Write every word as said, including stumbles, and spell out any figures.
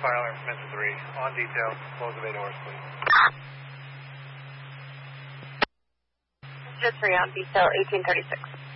fire alarm from engine three. On detail. Close the bay doors, please. Engine three on detail, eighteen thirty-six.